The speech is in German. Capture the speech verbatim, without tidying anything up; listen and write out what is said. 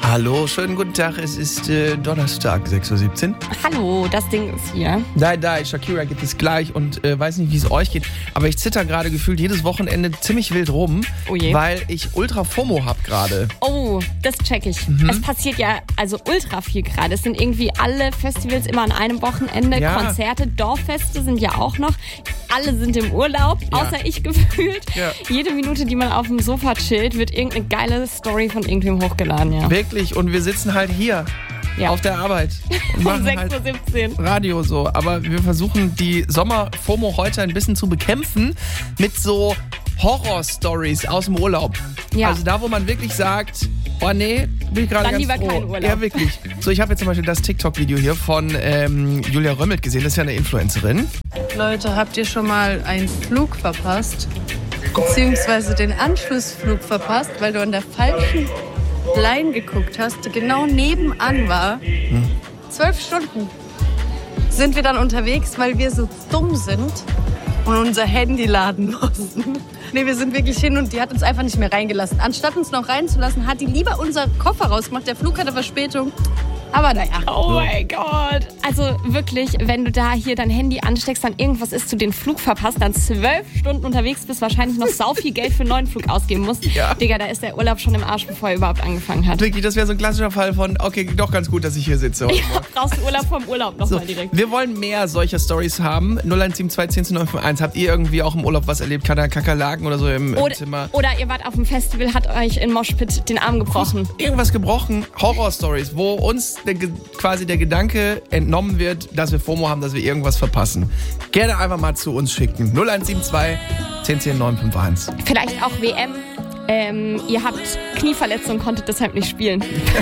Hallo, schönen guten Tag. Es ist äh, Donnerstag, sechs Uhr siebzehn. Hallo, das Ding ist hier. Nein, nein, Shakira geht es gleich und äh, weiß nicht, wie es euch geht, aber ich zitter gerade gefühlt jedes Wochenende ziemlich wild rum, Oh je. weil ich ultra FOMO hab gerade. Oh, das check ich. Mhm. Es passiert ja also ultra viel gerade. Es sind irgendwie alle Festivals immer an einem Wochenende. Ja. Konzerte, Dorffeste sind ja auch noch. Alle sind im Urlaub, Ja. außer ich gefühlt. Ja. Jede Minute, die man auf dem Sofa chillt, wird irgendeine geile Story von irgendwem hochgeladen. Ja. Wirklich, und wir sitzen halt hier Ja. auf der Arbeit und Um machen sechs halt Uhr siebzehn. Radio so. Aber wir versuchen die Sommer-FOMO heute ein bisschen zu bekämpfen mit so Horror-Stories aus dem Urlaub. Ja. Also da, wo man wirklich sagt, oh nee, bin ich gerade Dann ganz lieber froh. keinen Urlaub. Ja, wirklich. So, ich habe jetzt zum Beispiel das TikTok-Video hier von ähm, Julia Römmelt gesehen. Das ist ja eine Influencerin. Leute, habt ihr schon mal einen Flug verpasst? Beziehungsweise den Anschlussflug verpasst, weil du an der falschen Line geguckt hast, die genau nebenan war. Hm. Zwölf Stunden sind wir dann unterwegs, weil wir so dumm sind und unser Handy laden mussten. Nee, wir sind wirklich hin und die hat uns einfach nicht mehr reingelassen. Anstatt uns noch reinzulassen, hat die lieber unser Koffer rausgemacht. Der Flug hatte Verspätung. Aber naja. Oh mein Gott. Also wirklich, wenn du da hier dein Handy ansteckst, dann irgendwas ist, du den Flug verpasst, dann zwölf Stunden unterwegs bist, wahrscheinlich noch sau viel Geld für einen neuen Flug ausgeben musst. Ja. Digga, da ist der Urlaub schon im Arsch, bevor er überhaupt angefangen hat. Wirklich, das wäre so ein klassischer Fall von, okay, doch ganz gut, dass ich hier sitze. Ja, brauchst du Urlaub vom Urlaub nochmal So, direkt. wir wollen mehr solcher Stories haben. null eins sieben zwei eins zehn neun fünf eins. Habt ihr irgendwie auch im Urlaub was erlebt? Kader- Kakerlaken oder so im, im Oder, Zimmer? oder ihr wart auf dem Festival, hat euch in Moshpit den Arm gebrochen. Irgendwas gebrochen? Horror-Stories, wo uns der, Ge- quasi der Gedanke entnommen wird, dass wir FOMO haben, dass wir irgendwas verpassen. Gerne einfach mal zu uns schicken. null eins sieben zwei eins zehn neun fünf eins. Vielleicht auch W M. Ähm, ihr habt Knieverletzung, konntet deshalb nicht spielen.